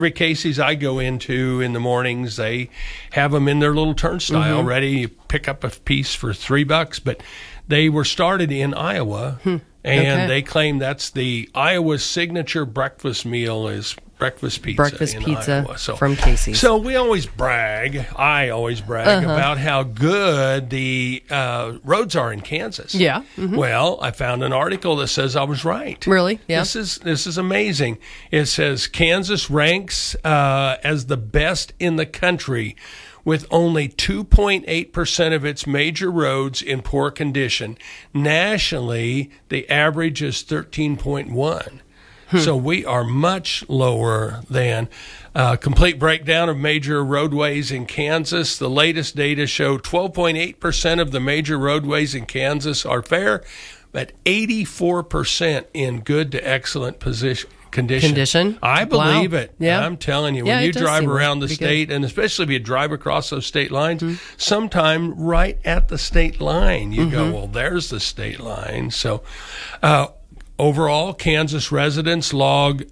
Every Casey's I go into in the mornings, they have them in their little turnstile ready. You pick up a piece for $3, but they were started in Iowa, and they claim that's the Iowa signature breakfast meal is breakfast pizza. Breakfast pizza Iowa. So, from Casey's. So we always brag. I always brag about how good the roads are in Kansas. Yeah. Well, I found an article that says I was right. Really? Yeah. This is amazing. It says Kansas ranks as the best in the country, with only 2.8% of its major roads in poor condition. Nationally, the average is 13.1. So we are much lower than complete breakdown of major roadways in Kansas. The latest data show 12.8% of the major roadways in Kansas are fair, but 84% in good to excellent condition. I believe it. Yeah. I'm telling you, when you drive around the state, and especially if you drive across those state lines, sometime right at the state line, you go, well, there's the state line. So overall, Kansas residents log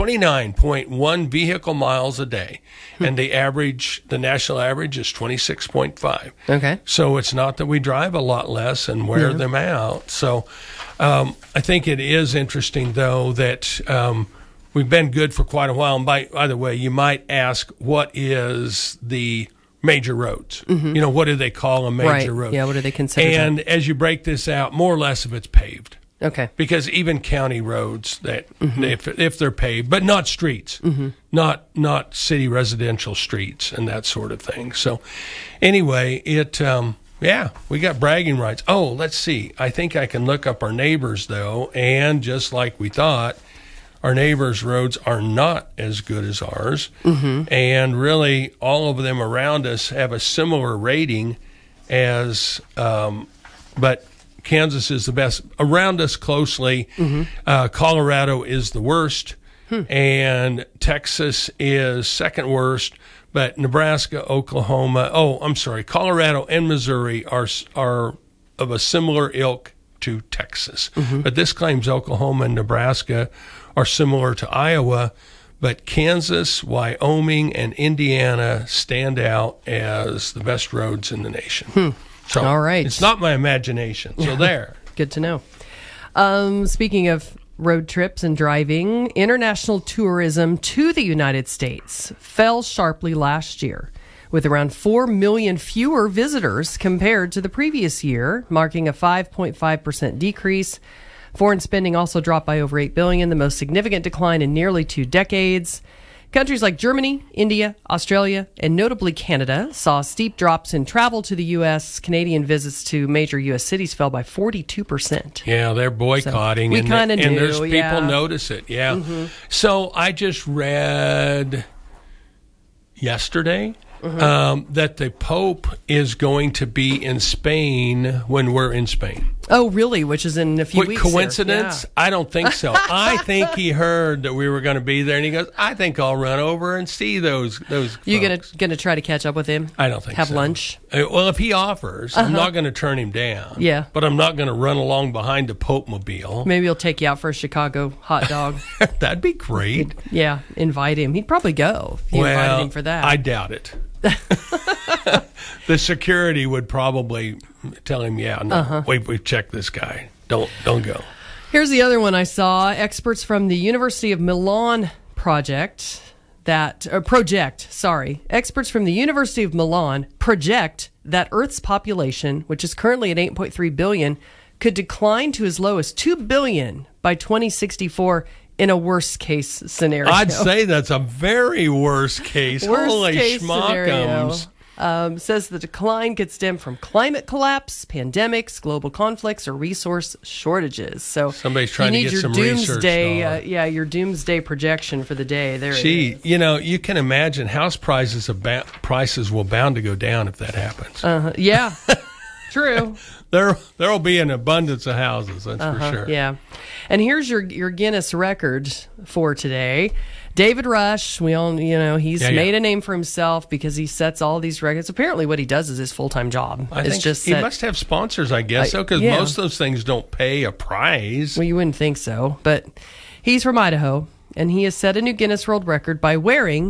29.1 vehicle miles a day, and the national average is 26.5. Okay. So it's not that we drive a lot less and wear them out. So I think it is interesting, though, that we've been good for quite a while. And by the way, you might ask, what is the major roads? You know, what do they call a major road? Yeah, what do they consider? And as you break this out, more or less of it's paved. Okay. Because even county roads that if they're paved, but not streets, not city residential streets and that sort of thing. So anyway, we got bragging rights. Oh, let's see. I think I can look up our neighbors though, and just like we thought, our neighbors' roads are not as good as ours, and really all of them around us have a similar rating as, but Kansas is the best. Around us closely, Colorado is the worst, and Texas is second worst, but Nebraska, Oklahoma, Colorado and Missouri are of a similar ilk to Texas. But this claims Oklahoma and Nebraska are similar to Iowa, but Kansas, Wyoming, and Indiana stand out as the best roads in the nation. So all right. It's not my imagination. So there. Good to know. Speaking of road trips and driving, international tourism to the United States fell sharply last year, with around 4 million fewer visitors compared to the previous year, marking a 5.5% decrease. Foreign spending also dropped by over $8 billion, the most significant decline in nearly 2 decades. Countries like Germany, India, Australia, and notably Canada saw steep drops in travel to the U.S. Canadian visits to major U.S. cities fell by 42%. Yeah, they're boycotting. So we kind of do, and there's people notice it, So I just read yesterday that the Pope is going to be in Spain when we're in Spain. Oh, really? Which is in a few weeks. Coincidence? Yeah. I don't think so. I think he heard that we were going to be there, and he goes, I think I'll run over and see those folks. You gonna try to catch up with him? I don't think Have so. lunch? Well, if he offers, I'm not going to turn him down. Yeah. But I'm not going to run along behind the Pope-mobile. Maybe he'll take you out for a Chicago hot dog. That'd be great. Yeah, invite him. He'd probably go if you invited him for that. I doubt it. The security would probably tell him, we've checked this guy. Don't go. Here's the other one I saw. Experts from the University of Milan Experts from the University of Milan project that Earth's population, which is currently at 8.3 billion, could decline to as low as 2 billion by 2064 in a worst-case scenario. I'd say that's a very worst case. Holy schmuckums. Says the decline could stem from climate collapse, pandemics, global conflicts, or resource shortages. So somebody's trying to get some research done. Your doomsday projection for the day. You can imagine house prices will bound to go down if that happens. Yeah, true. There'll be an abundance of houses, that's for sure. Yeah. And here's your Guinness record for today. David Rush, we all, he's made a name for himself because he sets all these records. Apparently what he does is his full-time job. He must have sponsors, I guess, because most of those things don't pay a prize. Well, you wouldn't think so, but he's from Idaho. and he has set a new Guinness World Record by wearing